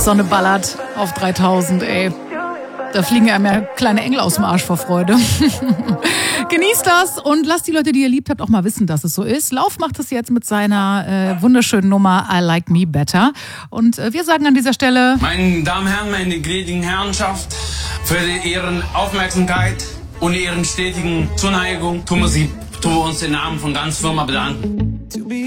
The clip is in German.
Sonne ballert auf 3000, ey. Da fliegen einem ja kleine Engel aus dem Arsch vor Freude. Genießt das und lasst die Leute, die ihr liebt habt, auch mal wissen, dass es so ist. Lauf macht es jetzt mit seiner wunderschönen Nummer I Like Me Better. Und wir sagen an dieser Stelle... Meine Damen und Herren, meine gnädigen Herrenschaft, für Ihren Aufmerksamkeit und Ihren stetigen Zuneigung tun wir uns im Namen von ganz Firma bedanken.